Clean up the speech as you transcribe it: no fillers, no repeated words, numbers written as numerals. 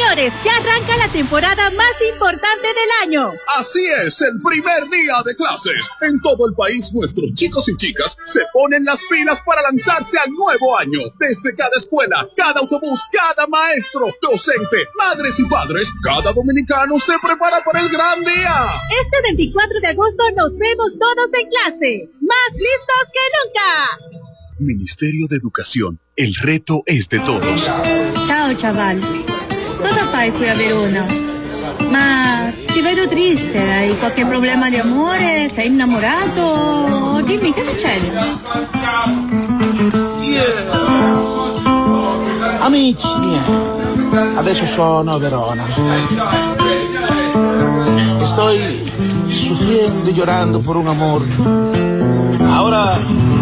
Señores, ya arranca la temporada más importante del año. Así es, el primer día de clases. En todo el país, nuestros chicos y chicas se ponen las pilas para lanzarse al nuevo año. Desde cada escuela, cada autobús, cada maestro, docente, madres y padres, cada dominicano se prepara para el gran día. Este 24 de agosto nos vemos todos en clase, más listos que nunca. Ministerio de Educación, el reto es de todos. Ciao chaval, cosa fai qui a Verona? Ma ti vedo triste, hai qualche problema di amore? Sei innamorato? Dimmi, che succede? Amici miei, adesso sono a Verona. Estoy sufriendo y llorando por un amor. Ahora